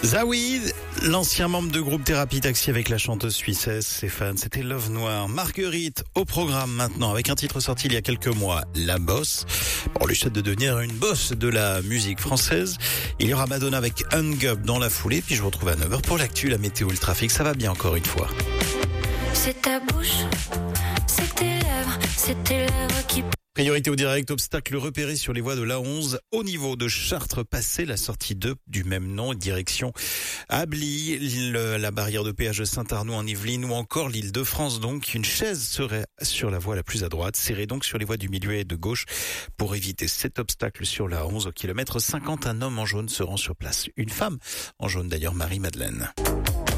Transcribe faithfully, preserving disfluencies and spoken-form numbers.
Zawi, l'ancien membre de groupe Thérapie Taxi avec la chanteuse suissesse, ses fans, c'était Love Noir. Marguerite au programme maintenant avec un titre sorti il y a quelques mois, La Bosse. On lui souhaite de devenir une bosse de la musique française. Il y aura Madonna avec Hung Up dans la foulée, puis je vous retrouve à neuf heures pour l'actu, la météo, le trafic. Ça va bien encore une fois. C'est ta bouche, c'est tes lèvres, c'est tes lèvres qui... Priorité au direct, obstacle repéré sur les voies de l'A onze au niveau de Chartres, passé la sortie deux du même nom, direction Ably, le, la barrière de péage de Saint-Arnoux en Yvelines ou encore l'Île-de-France. Donc une chaise serait sur la voie la plus à droite, serrée donc sur les voies du milieu et de gauche pour éviter cet obstacle sur l'A onze. Au kilomètre cinquante, un homme en jaune se rend sur place. Une femme en jaune d'ailleurs, Marie-Madeleine.